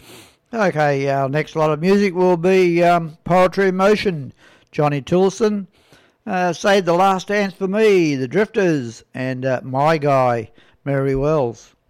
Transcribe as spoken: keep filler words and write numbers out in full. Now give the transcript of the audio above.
Okay, our next lot of music will be um, Poetry in Motion, Johnny Tilson, uh, Save the Last Dance for Me, The Drifters, and uh, My Guy, Mary Wells.